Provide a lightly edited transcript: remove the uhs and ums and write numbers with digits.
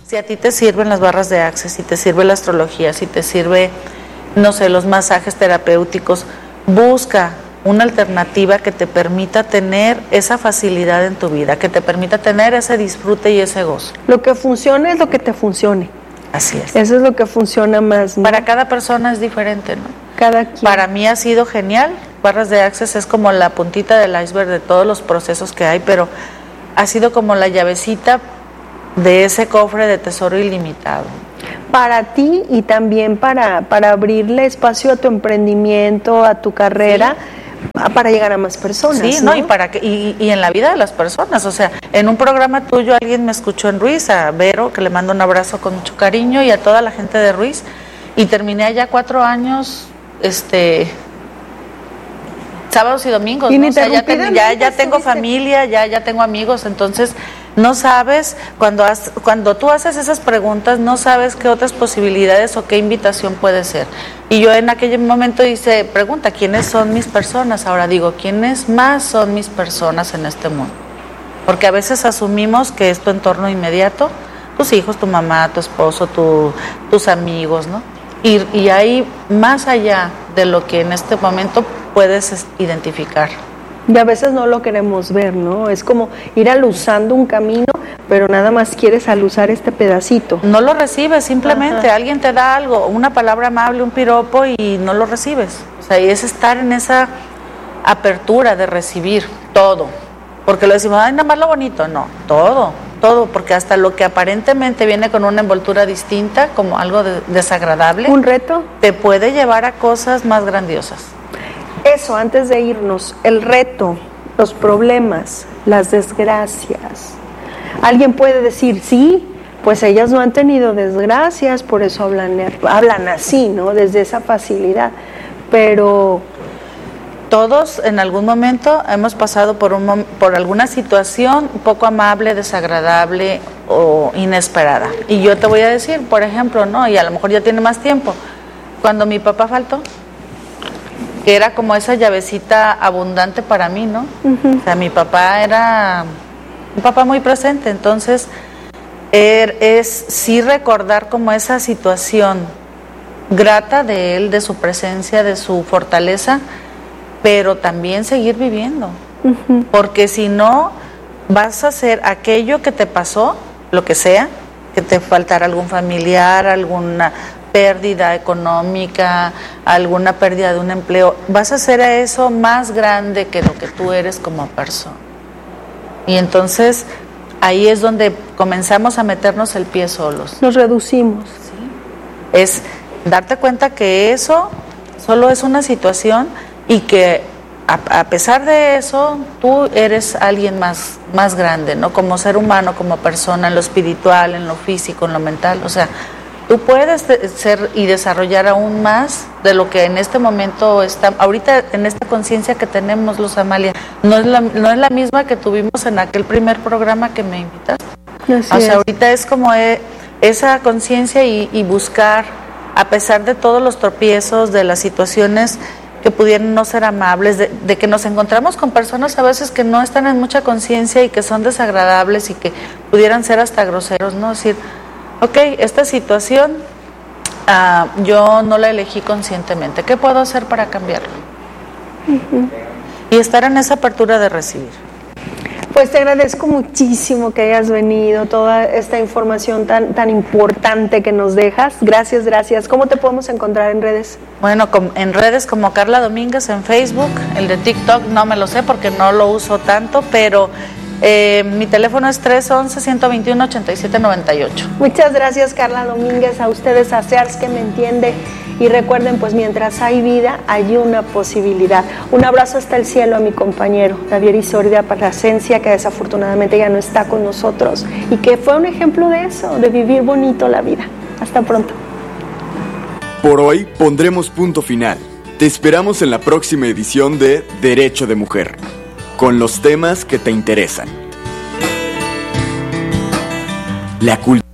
Si a ti te sirven las barras de Access, si te sirve la astrología, si te sirve, no sé, los masajes terapéuticos, busca una alternativa que te permita tener esa facilidad en tu vida, que te permita tener ese disfrute y ese gozo. Lo que funcione es lo que te funcione. Así es. Eso es lo que funciona más, ¿no? Para cada persona es diferente, ¿no? Cada quien. Para mí ha sido genial. Barras de Access es como la puntita del iceberg de todos los procesos que hay, pero ha sido como la llavecita de ese cofre de tesoro ilimitado. Para ti y también para abrirle espacio a tu emprendimiento, a tu carrera, sí, para llegar a más personas. Sí, ¿no? Y en la vida de las personas. O sea, en un programa tuyo alguien me escuchó en Ruiz, a Vero, que le mando un abrazo con mucho cariño, y a toda la gente de Ruiz. Y terminé allá 4 años, sábados y domingos, ¿no? O sea, ya tengo familia, ya tengo amigos, entonces no sabes, cuando tú haces esas preguntas, no sabes qué otras posibilidades o qué invitación puede ser. Y yo en aquel momento hice pregunta, ¿quiénes son mis personas? Ahora digo, ¿quiénes más son mis personas en este mundo? Porque a veces asumimos que es tu entorno inmediato, tus hijos, tu mamá, tu esposo, tus amigos, ¿no? Y hay más allá de lo que en este momento puedes identificar. Y a veces no lo queremos ver, ¿no? Es como ir alusando un camino, pero nada más quieres alusar este pedacito. No lo recibes, simplemente. Ajá. Alguien te da algo, una palabra amable, un piropo, y no lo recibes. O sea, y es estar en esa apertura de recibir todo. Porque lo decimos, ay, nada más lo bonito. No, todo, porque hasta lo que aparentemente viene con una envoltura distinta, como algo desagradable, un reto, te puede llevar a cosas más grandiosas. Eso, antes de irnos, el reto, los problemas, las desgracias. Alguien puede decir, sí, pues ellas no han tenido desgracias, por eso hablan así, ¿no? Desde esa facilidad. Pero todos en algún momento hemos pasado por alguna situación poco amable, desagradable o inesperada. Y yo te voy a decir, por ejemplo, ¿no? Y a lo mejor ya tiene más tiempo, cuando mi papá faltó, que era como esa llavecita abundante para mí, ¿no? Uh-huh. O sea, mi papá era un papá muy presente, entonces es sí recordar como esa situación grata de él, de su presencia, de su fortaleza, pero también seguir viviendo. Uh-huh. Porque si no, vas a hacer aquello que te pasó, lo que sea, que te faltara algún familiar, alguna pérdida económica, alguna pérdida de un empleo, vas a hacer a eso más grande que lo que tú eres como persona. Y entonces ahí es donde comenzamos a meternos el pie solos. Nos reducimos. Sí. Es darte cuenta que eso solo es una situación y que a pesar de eso tú eres alguien más grande, ¿no? Como ser humano, como persona, en lo espiritual, en lo físico, en lo mental, o sea, tú puedes ser y desarrollar aún más de lo que en este momento está, ahorita en esta conciencia que tenemos, Luz Amalia, no es la misma que tuvimos en aquel primer programa que me invitaste. O sea, ahorita es como esa conciencia y buscar, a pesar de todos los tropiezos, de las situaciones que pudieran no ser amables, de que nos encontramos con personas a veces que no están en mucha conciencia y que son desagradables y que pudieran ser hasta groseros, ¿no? Es decir, ok, esta situación yo no la elegí conscientemente. ¿Qué puedo hacer para cambiarlo? Uh-huh. Y estar en esa apertura de recibir. Pues te agradezco muchísimo que hayas venido, toda esta información tan importante que nos dejas. Gracias, gracias. ¿Cómo te podemos encontrar en redes? Bueno, en redes como Carla Domínguez en Facebook. El de TikTok no me lo sé porque no lo uso tanto, pero mi teléfono es 311-121-8798. Muchas gracias, Carla Domínguez, a ustedes, a Sears que me entiende, y recuerden, pues mientras hay vida hay una posibilidad. Un abrazo hasta el cielo a mi compañero Javier Isordia Plasencia, que desafortunadamente ya no está con nosotros y que fue un ejemplo de eso, de vivir bonito la vida. Hasta pronto. Por hoy pondremos punto final. Te esperamos en la próxima edición de Derecho de Mujer, con los temas que te interesan. La cultura